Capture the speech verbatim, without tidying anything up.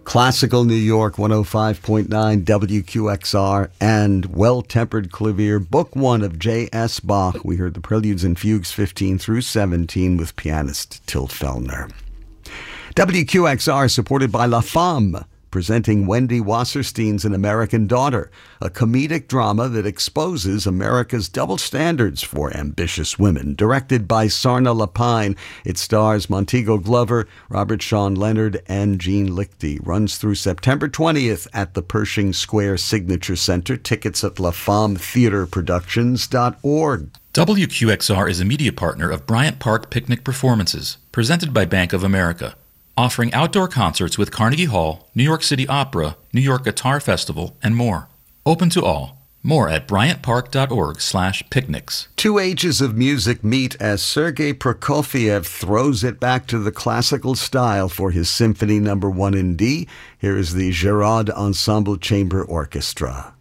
Classical New York one oh five point nine W Q X R, and Well-Tempered Clavier, Book One of J S. Bach. We heard the Preludes and Fugues fifteen through seventeen with pianist Till Fellner. W Q X R supported by La Femme, presenting Wendy Wasserstein's An American Daughter, a comedic drama that exposes America's double standards for ambitious women. Directed by Sarna Lapine, it stars Montego Glover, Robert Sean Leonard, and Gene Lichty. Runs through September twentieth at the Pershing Square Signature Center. Tickets at la femme theater productions dot org. W Q X R is a media partner of Bryant Park Picnic Performances, presented by Bank of America, offering outdoor concerts with Carnegie Hall, New York City Opera, New York Guitar Festival, and more. Open to all. More at bryant park dot org slash picnics. Two ages of music meet as Sergei Prokofiev throws it back to the classical style for his Symphony Number One in D. Here is the Giraud Ensemble Chamber Orchestra.